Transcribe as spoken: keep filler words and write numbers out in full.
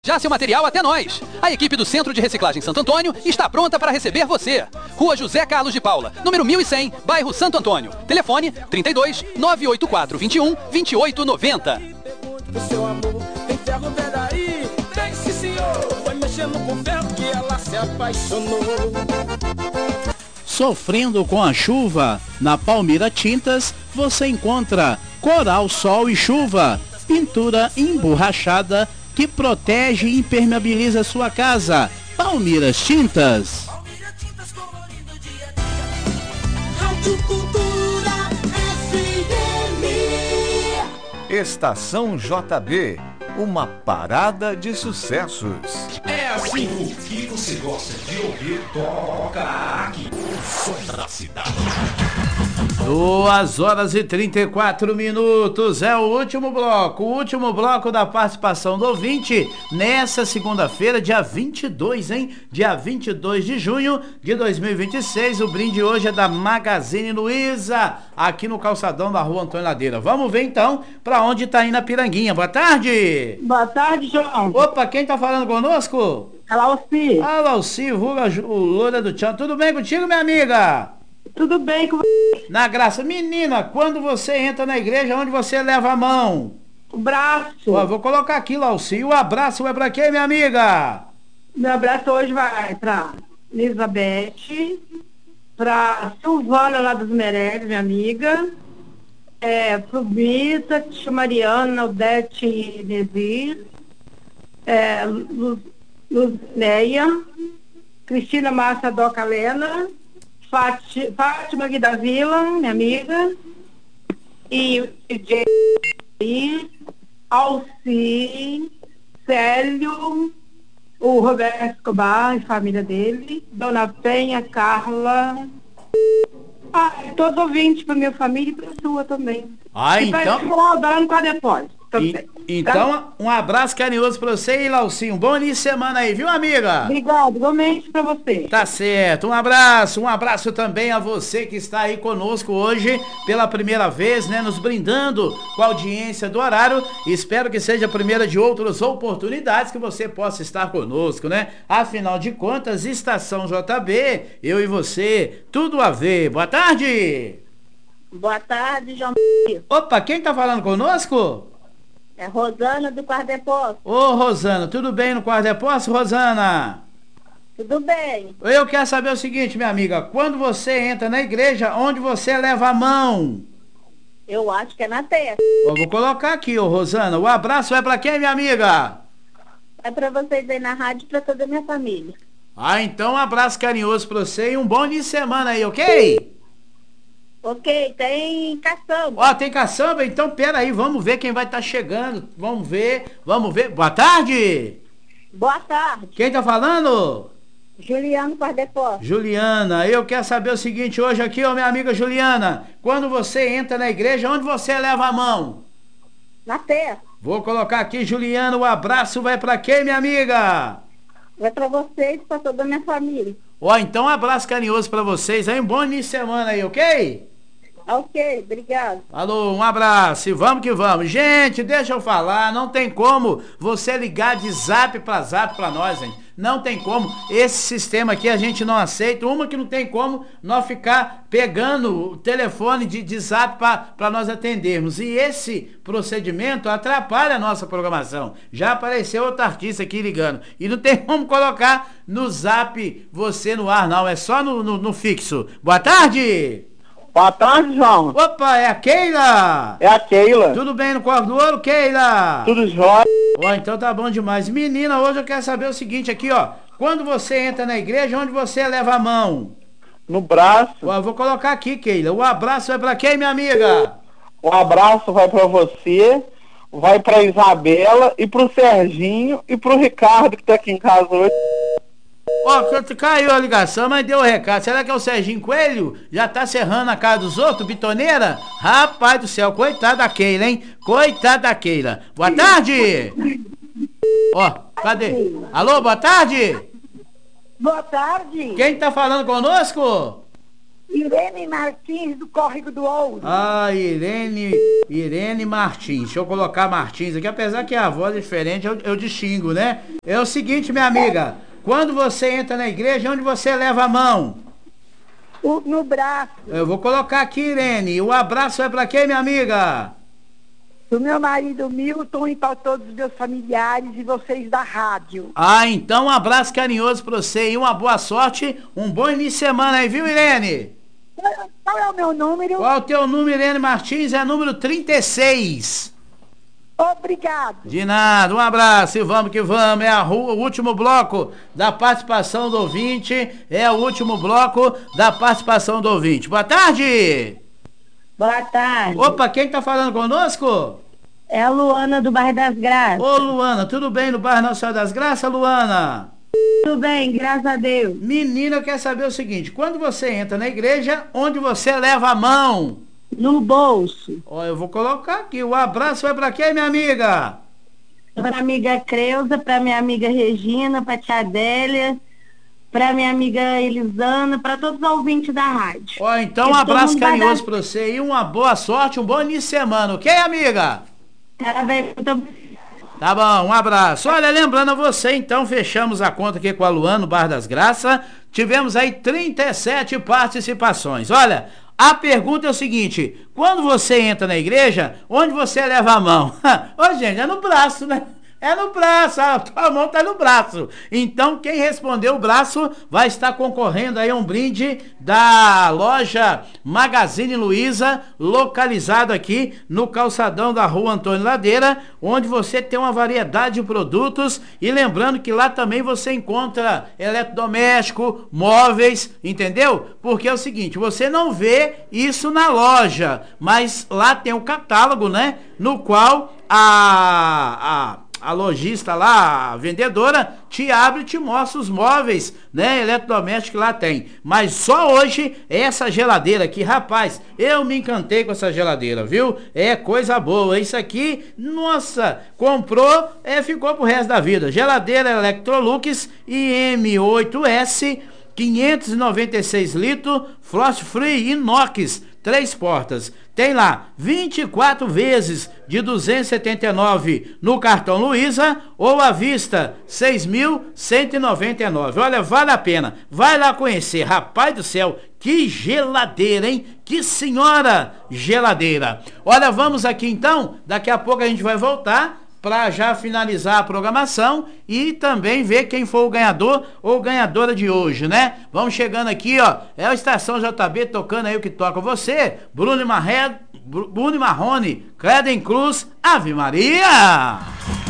Já seu material até nós. A equipe do Centro de Reciclagem Santo Antônio está pronta para receber você. Rua José Carlos de Paula, número mil e cem, bairro Santo Antônio. Telefone trinta e dois, nove oito quatro, vinte e um, vinte e oito noventa. O seu amor tem ferro daí, tem sim senhor. Foi mexendo com ferro que ela se apaixonou. Sofrendo com a chuva? Na Palmira Tintas você encontra coral, sol e chuva, pintura emborrachada que protege e impermeabiliza sua casa. Palmiras Tintas. Rádio Cultura F M. Estação J B, uma parada de sucessos. É assim o que você gosta de ouvir, toca aqui. O som da cidade. duas horas e trinta e quatro minutos, é o último bloco, o último bloco da participação do ouvinte nessa segunda-feira, dia vinte e dois, hein? Dia vinte e dois de junho de dois mil e vinte e seis, o brinde hoje é da Magazine Luiza, aqui no calçadão da Rua Antônio Ladeira. Vamos ver então pra onde tá indo a Piranguinha. Boa tarde! Boa tarde, João. Opa, quem tá falando conosco? É Lauci. Ah, Lauci, vulga, o Loura do Tchan. Tudo bem contigo, minha amiga? Tudo bem com você? Na graça. Menina, quando você entra na igreja, onde você leva a mão? O braço. Ó, vou colocar aqui, Lauci. O abraço é pra quem, minha amiga? Meu abraço hoje vai pra Elizabeth, pra Silvana lá dos Meirelles, minha amiga, é, pro Bita, tia Mariana, Odete e Nezir, é, Lu, Luzineia, Cristina Márcia Doca Lena, Fátima, Fátima aqui da Vila, minha amiga, e o D J, Alci, Célio, o Roberto Escobar e família dele, Dona Penha, Carla, ah, todos os ouvintes para minha família e para a sua também. Ah, e então... para o no depois. E, então, um abraço carinhoso pra você e Lauci. Um bom início de semana aí, viu, amiga? Obrigado, igualmente pra você. Tá certo. Um abraço, um abraço também a você que está aí conosco hoje pela primeira vez, né? Nos brindando com a audiência do horário. Espero que seja a primeira de outras oportunidades que você possa estar conosco, né? Afinal de contas, Estação J B, eu e você, tudo a ver. Boa tarde! Boa tarde, João. Opa, quem tá falando conosco? É Rosana do Quarto Depósito. Ô, Rosana, tudo bem no Quarto Depósito, Rosana? Tudo bem. Eu quero saber o seguinte, minha amiga, quando você entra na igreja, onde você leva a mão? Eu acho que é na testa. Eu vou colocar aqui, ô Rosana, o abraço é pra quem, minha amiga? É pra vocês aí na rádio e pra toda a minha família. Ah, então um abraço carinhoso pra você e um bom início de semana aí, ok? Ok, tem caçamba. Ó, tem caçamba? Então pera aí, vamos ver quem vai estar tá chegando. Vamos ver, vamos ver. Boa tarde! Boa tarde. Quem tá falando? Juliana Quarto Depósito. Juliana, eu quero saber o seguinte hoje aqui, ó, minha amiga Juliana. Quando você entra na igreja, onde você leva a mão? Na testa. Vou colocar aqui, Juliana, o abraço vai pra quem, minha amiga? Vai pra vocês e pra toda a minha família. Ó, então um abraço carinhoso pra vocês aí, um bom início de semana aí, ok? Ok, obrigado. Alô, um abraço e vamos que vamos. Gente, deixa eu falar, não tem como você ligar de zap pra zap pra nós, hein? Não tem como. Esse sistema aqui a gente não aceita. Uma que não tem como nós ficar pegando o telefone de, de zap para nós atendermos. E esse procedimento atrapalha a nossa programação. Já apareceu outro artista aqui ligando. E não tem como colocar no zap você no ar, não. É só no, no, no fixo. Boa tarde! Boa tarde, João. Opa, é a Keila? É a Keila. Tudo bem no Corvo do Ouro, Keila? Tudo jóia. Ó, então tá bom demais. Menina, hoje eu quero saber o seguinte aqui, ó. Quando você entra na igreja, onde você leva a mão? No braço. Ó, eu vou colocar aqui, Keila. O abraço é pra quem, minha amiga? Um abraço vai pra você, vai pra Isabela e pro Serginho e pro Ricardo que tá aqui em casa hoje. Ó, caiu a ligação, mas deu o recado. Será que é o Serginho Coelho? Já tá serrando a cara dos outros, bitoneira? Rapaz do céu, coitada da Keila, hein? Coitada da Keila. Boa tarde! Ó, cadê? Alô, boa tarde? Boa tarde. Quem tá falando conosco? Irene Martins, do Córrego do Ouro. Ah, Irene, Irene Martins. Deixa eu colocar Martins aqui, apesar que a voz é diferente, eu, eu distingo, né? É o seguinte, minha amiga, quando você entra na igreja, onde você leva a mão? O, no braço. Eu vou colocar aqui, Irene. O abraço é pra quem, minha amiga? Do meu marido Milton e para todos os meus familiares e vocês da rádio. Ah, então um abraço carinhoso pra você e uma boa sorte, um bom início de semana aí, viu, Irene? Qual é o meu número? Qual é o teu número, Irene Martins? É número trinta e seis. Obrigado. De nada, um abraço e vamos que vamos. É a rua, o último bloco da participação do ouvinte. É o último bloco da participação do ouvinte. Boa tarde. Boa tarde. Opa, quem tá falando conosco? É a Luana do Bairro das Graças. Ô, Luana, tudo bem no bairro Nossa Senhora das Graças, Luana? Tudo bem, graças a Deus. Menina, eu quero saber o seguinte, quando você entra na igreja, onde você leva a mão? No bolso. Ó, eu vou colocar aqui, o abraço vai pra quem, minha amiga? Pra amiga Creuza, pra minha amiga Regina, pra tia Adélia, pra minha amiga Elisana, pra todos os ouvintes da rádio. Ó, então um abraço carinhoso pra você e uma boa sorte, um bom início de semana, ok, amiga? Parabéns, muito obrigada. Tá bom, um abraço. Olha, lembrando a você, então, fechamos a conta aqui com a Luana, no Bar das Graças. Tivemos aí trinta e sete participações. Olha, a pergunta é o seguinte, quando você entra na igreja, onde você leva a mão? Ô, gente, é no braço, né? É no braço, a tua mão tá no braço. Então, quem respondeu o braço vai estar concorrendo aí a um brinde da loja Magazine Luiza, localizado aqui no calçadão da rua Antônio Ladeira, onde você tem uma variedade de produtos. E lembrando que lá também você encontra eletrodoméstico, móveis, entendeu? Porque é o seguinte, você não vê isso na loja, mas lá tem o catálogo, né? No qual a... a a lojista lá, a vendedora, te abre e te mostra os móveis, né, eletrodomésticos que lá tem. Mas só hoje, essa geladeira aqui, rapaz, eu me encantei com essa geladeira, viu? É coisa boa. Isso aqui, nossa, comprou, é, ficou pro resto da vida. Geladeira Electrolux I M oito S, quinhentos e noventa e seis litros, frost free, inox, três portas. Tem lá vinte e quatro vezes de duzentos e setenta e nove no cartão Luiza ou à vista seis mil cento e noventa e nove. Olha, vale a pena. Vai lá conhecer. Rapaz do céu, que geladeira, hein? Que senhora geladeira. Olha, vamos aqui então. Daqui a pouco a gente vai voltar para já finalizar a programação e também ver quem foi o ganhador ou ganhadora de hoje, né? Vamos chegando aqui, ó. É a Estação J B tocando aí o que toca você. Bruno Marré, Bruno Marrone, Creden Cruz, Ave Maria!